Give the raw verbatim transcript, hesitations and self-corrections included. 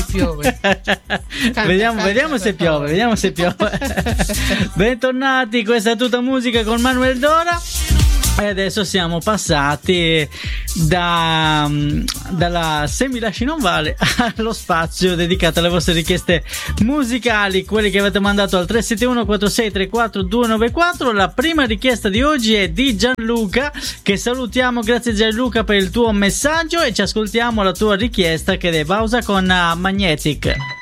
piove. Canta, vediamo canta, vediamo se per piove, favore. vediamo se piove. Bentornati, questa è tutta musica con Manuel Dora. E adesso siamo passati da, dalla Se mi lasci non vale allo spazio dedicato alle vostre richieste musicali, quelli che avete mandato al tre sette uno quattro sei tre quattro due nove quattro. La prima richiesta di oggi è di Gianluca, che salutiamo. Grazie Gianluca per il tuo messaggio, e ci ascoltiamo la tua richiesta, che è Bausa con uh, Magnetic.